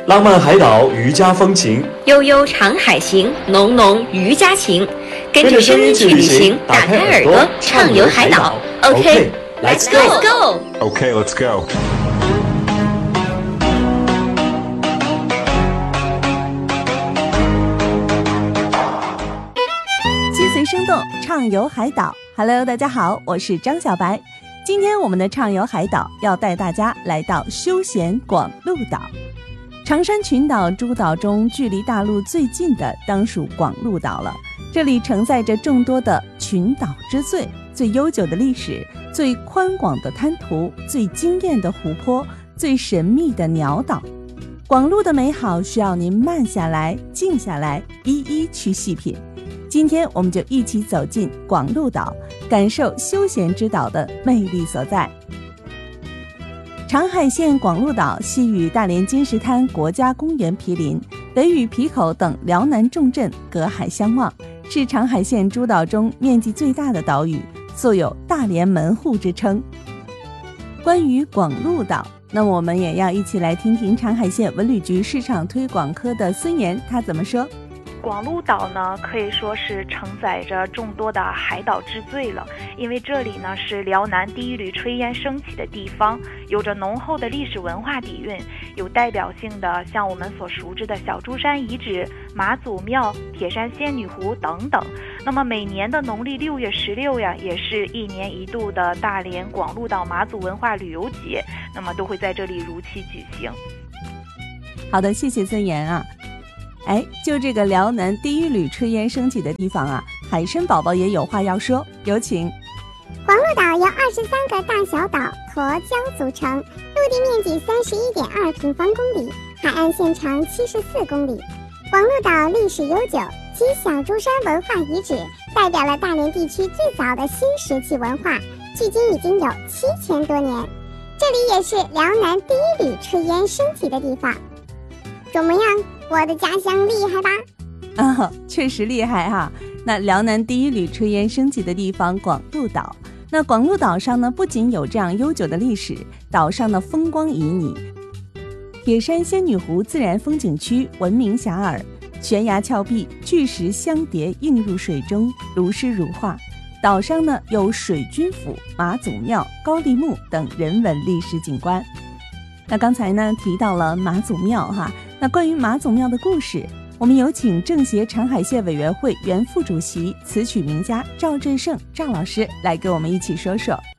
浪漫海岛渔家风情， 悠悠长海行，浓浓渔家情。跟着声音去旅行，打开耳朵畅游海岛。OK，Let's go。OK，Let's go。 心随声动，畅游海岛。Hello， 大家好，我是张小白。今天我们的畅游海岛要带大家来到休闲广鹿岛。长山群岛诸岛中，距离大陆最近的当属广鹿岛了。这里承载着众多的群岛之最，最悠久的历史，最宽广的滩涂，最惊艳的湖泊，最神秘的鸟岛。广鹿的美好需要您慢下来，静下来，一一去细品。今天我们就一起走进广鹿岛，感受休闲之岛的魅力所在。长海县广鹿岛西与大连金石滩国家公园毗邻，北与皮口等辽南重镇隔海相望，是长海县诸岛中面积最大的岛屿，素有大连门户之称。关于广鹿岛，那么我们也要一起来听听长海县文旅局市场推广科的孙岩他怎么说。 广鹿岛呢，可以说是承载着众多的海岛之最了，因为这里呢是辽南第一缕炊烟升起的地方，有着浓厚的历史文化底蕴，有代表性的像我们所熟知的小珠山遗址、妈祖庙、铁山仙女湖等等。那么每年的农历6月16呀，也是一年一度的大连广鹿岛妈祖文化旅游节，那么都会在这里如期举行。 好的，谢谢孙岩啊。就这个辽南第一缕炊烟升起的地方啊，海参宝宝也有话要说，有请。 广鹿岛由23个大小岛驼礁组成，陆地面积31.2平方公里，海岸线长74公里。广鹿岛历史悠久，其小珠山文化遗址代表了大连地区最早的新石器文化，距今已经有7000多年。这里也是辽南第一缕炊烟升起的地方。怎么样，我的家乡厉害吧？ 确实厉害哈。那辽南第一缕炊烟升起的地方广鹿岛，那广鹿岛上呢，不仅有这样悠久的历史，岛上的风光旖旎，铁山仙女湖自然风景区闻名遐迩，悬崖峭壁巨石相叠映入水中，如诗如画。岛上呢有水军府、妈祖庙、高丽墓等人文历史景观。那刚才呢提到了妈祖庙哈，那关于妈祖庙的故事，我们有请政协长海县委员会原副主席、词曲名家赵振胜赵老师来给我们一起说说。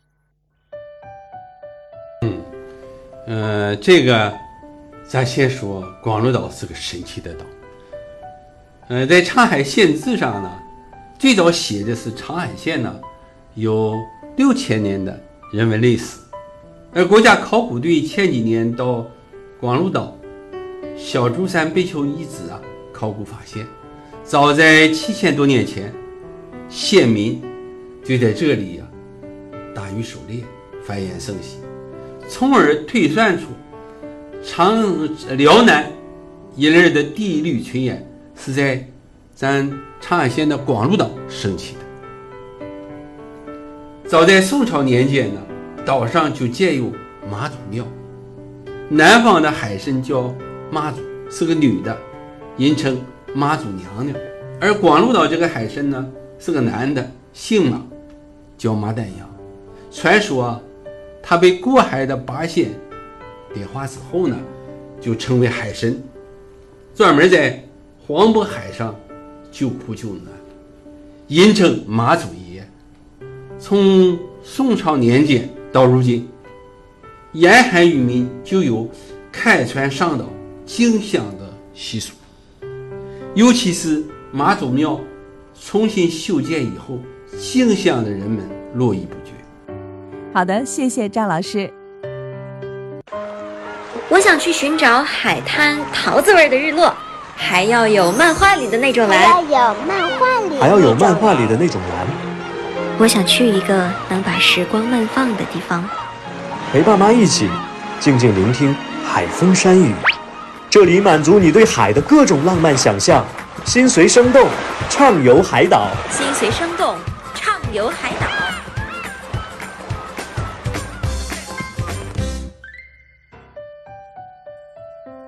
这个咱先说广鹿岛是个神奇的岛。在长海县志上呢，最早写的是长海县呢有6000年的人文历史。而国家考古队前几年到广鹿岛小珠山北丘遗址考古发现，早在7000多年前，县民就在这里打鱼狩猎，繁衍生息，从而推算出辽南一类的第一缕炊烟是在咱长海县的广鹿岛升起的。早在宋朝年间呢，岛上就建有妈祖庙，南方的海参叫妈祖，是个女的，人称妈祖娘娘；而广鹿岛这个海参呢，是个男的，姓马，叫马丹阳。传说他被过海的八仙点化之后呢，就成为海参，专门在黄渤海上救苦救难，人称妈祖爷。从宋朝年间到如今，沿海渔民就有开船上岛敬香的习俗，尤其是妈祖庙重新修建以后，敬香的人们络绎不绝。 好的，谢谢赵老师。 我想去寻找海滩桃子味的日落，还要有漫画里的那种蓝， 还要有漫画里的那种蓝。 我想去一个能把时光慢放的地方， 陪爸妈一起静静聆听海风山雨，这里满足你对海的各种浪漫想象。心随生动，畅游海岛。 心随生动，畅游海岛。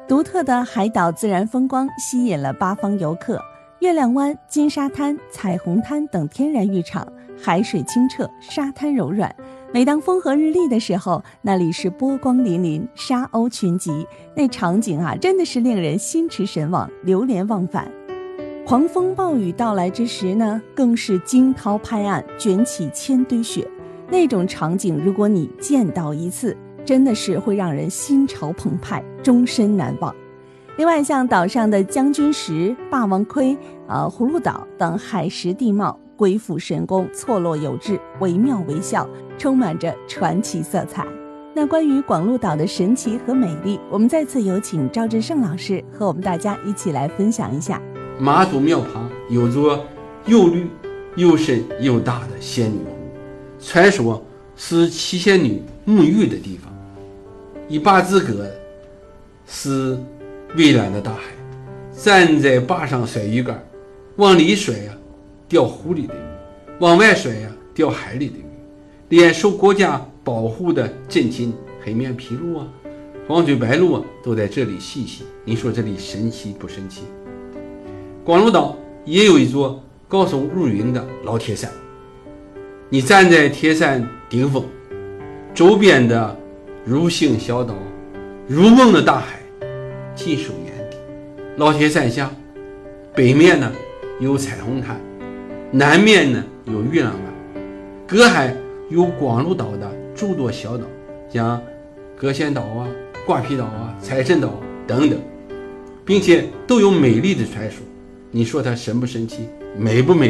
独特的海岛自然风光吸引了八方游客。月亮湾、金沙滩、彩虹滩等天然浴场，海水清澈，沙滩柔软。每当风和日丽的时候，那里是波光粼粼，沙鸥群集，那场景真的是令人心驰神往，流连忘返。狂风暴雨到来之时呢，更是惊涛拍岸，卷起千堆雪。那种场景，如果你见到一次，真的是会让人心潮澎湃，终身难忘。另外，像岛上的将军石、霸王盔、葫芦岛等海蚀地貌，鬼斧神工，错落有致，惟妙惟肖，充满着传奇色彩。那关于广鹿岛的神奇和美丽，我们再次有请赵志胜老师和我们大家一起来分享一下。 妈祖庙旁有座又绿又深又大的仙女湖，传说是七仙女沐浴的地方。一坝之隔是蔚蓝的大海，站在坝上甩鱼竿，往里甩钓湖里的鱼，往外甩钓海里的鱼。连受国家保护的珍禽黑面琵鹭黄嘴白鹭都在这里嬉戏。你说这里神奇不神奇？广鹿岛也有一座高耸入云的老铁山，你站在铁山顶峰，周边的如星小岛、如梦的大海尽收眼底。老铁山下，北面呢有彩虹滩，南面呢有月亮湾，隔海有广鹿岛的诸多小岛，像隔仙岛挂皮岛财神岛等等，并且都有美丽的传说。你说它神不神奇，美不美？